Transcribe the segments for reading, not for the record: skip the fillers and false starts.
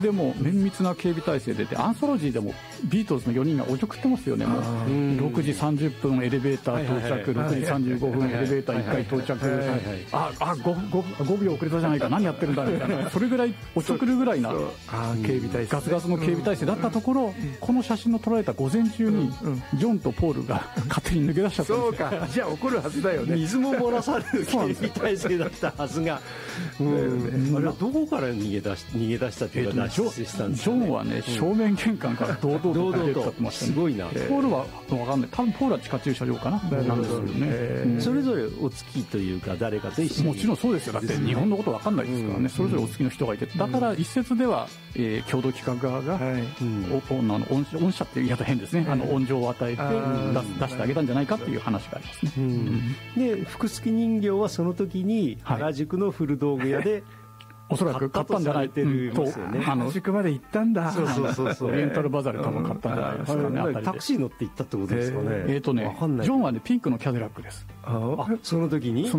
でも綿密な警備体制でアンソロジーでもビートルズの4人がおちょくってますよね。もう6時30分エレベーター到着、6時35分エレベーター1回到着、5秒遅れたじゃないか、何やってるんだみたいな、それぐらいおちょくるぐらいな警備体制、 ガツガツの警備体制だったところ、この写真の撮られた午前中にジョンとポールが勝手に抜け出しちゃったんですよ。 そうか、じゃあ怒るはずだよね。 水も漏らされる警備体制だったはずが、あれはどこから逃げ出したというか脱出したんですかね。 ジョンはね、正面玄関から堂々と出てってましたね。 すごいな。 ポールは分かんない、多分ポールは地下駐車場かな、なんですけどね。 それぞれお付きというか誰かと一緒に。 もちろんそうですよ。だって日本のこと分かんないですからね。それぞれお付きの人がいて、だから一説では共同企画側が恩赦っていう言い方変ですね。恩情を与えて出してあげたんじゃないかっていう話がありますね。 で、福付人形はその時に原宿の古道具屋でおそらく買ったんじゃないと、 原宿まで行ったんだ。 そうレンタルバザーで多分買ったんじゃないですかね。 タクシー乗って行ったってことですかね。 ジョンはね、ピンクのキャデラックです。 その時に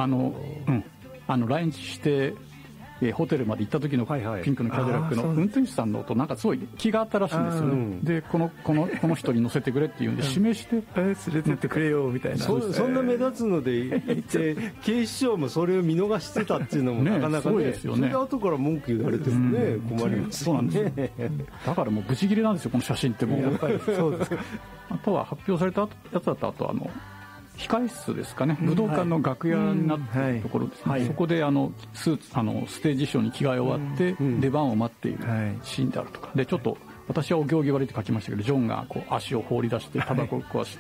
来日してホテルまで行った時のピンクのキャデラックの運転手さんのとなんかすごい気があったらしいんですよね。でこの人に乗せてくれっていうんで指名して連れてってくれよみたいな。 そんな目立つので行って警視庁もそれを見逃してたっていうのもなかなかね。 ですよね。 それで後から文句言われてもね困りますよね。そうなんですよ。だからもうブチギレなんですよこの写真ってもう。そうですか。あとは発表されたやつだと控室ですかね、武道館の楽屋になっているところですね、そこでステージ衣装に着替え終わって出番を待っているシーンであるとかで、ちょっと私はお行儀悪いって書きましたけど、ジョンがこう足を放り出してタバコを壊して、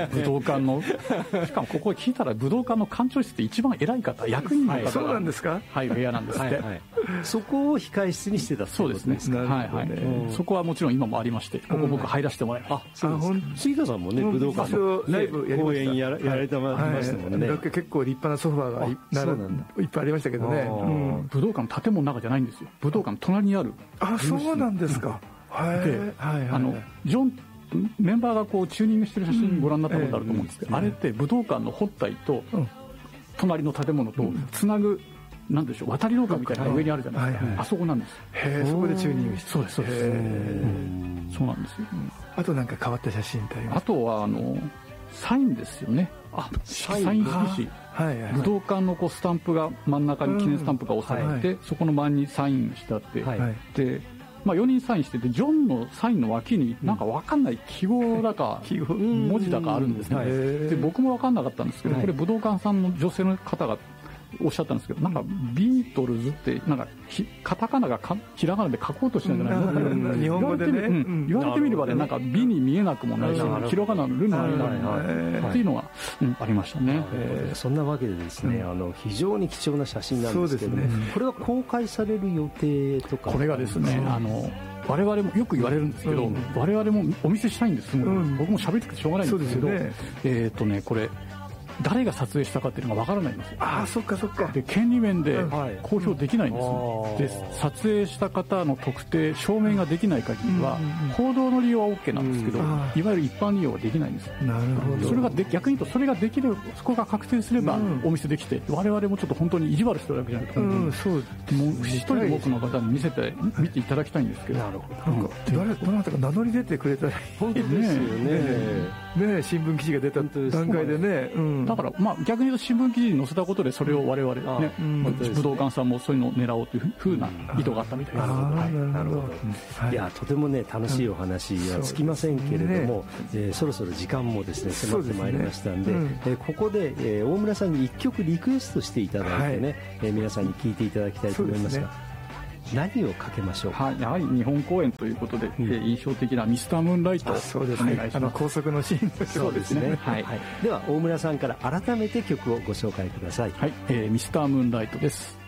武道館のしかもここ聞いたら武道館の館長室って一番偉い方、役員の方がそうなんですか、 入る部屋なんですって。 そこを控室にしてたそうですね。そこはもちろん今もありまして、ここ僕入らせてもらいました。杉田さんもね、武道館のライブ公演やられてましたもんね。 結構立派なソファーがいっぱいありましたけどね。 武道館の建物の中じゃないんですよ。武道館の隣にある。 あ、そうなんですか。 で、ジョンメンバーがこうチューニングしてる写真ご覧になったことあると思うんですけど、あれって武道館の本体と隣の建物とつなぐなんでしょう、渡り廊下みたいなのが上にあるじゃないですか。あそこなんです。 そこでチューニングして。 そうですそうです。そうなんですよ。 あとなんか変わった写真ってあります？ あとはサインですよね。サイン色紙。武道館のこうスタンプが真ん中に記念スタンプが押されて、そこの周りにサインしてあって、で4人サインしてて、ジョンのサインの脇になんか分かんない記号だか文字だかあるんですね。で僕も分かんなかったんですけど、これ武道館さんの女性の方がおっしゃったんですけど、なんかビートルズってなんかカタカナがひらがなで書こうとしたんじゃないの？ 日本語でね。 言われてみればね、なんか美に見えなくもないし、ひらがなのルの間にっていうのがありましたね。 そんなわけでですね、非常に貴重な写真なんですけども、これは公開される予定とか？ これがですね、我々もよく言われるんですけど、我々もお見せしたいんです。僕も喋っててしょうがないんですけど、これ誰が撮影したかっていうのが分からないんですよ。 そっかそっか。 で権利面で公表できないんですよ。で撮影した方の特定証明ができない限りは報道の利用は OK なんですけど、いわゆる一般利用はできないんですよ。 なるほど。 それが逆に言うと、それができる、そこが確定すればお見せできて、我々もちょっと本当に意地悪してるわけじゃなくて、もう一人で多くの方に見ていただきたいんですけど。 なるほど。どなたか名乗り出てくれたら本当ですよね。 新聞記事が出た段階でね。 だから逆に言うと、新聞記事に載せたことでそれを我々ね、武道館さんもそういうのを狙おうというふうな意図があったみたいです。 なるほど。いや、とてもね楽しいお話はつきませんけれども、そろそろ時間もですね迫ってまいりましたんで、ここで大村さんに1曲リクエストしていただいてね、皆さんに聴いていただきたいと思いますが、何をかけましょうか？ やはり日本公演ということで、印象的なミスタームーンライトをお願いします。 高速のシーン。 そうですね。 では大村さんから改めて曲をご紹介ください。 ミスタームーンライトです。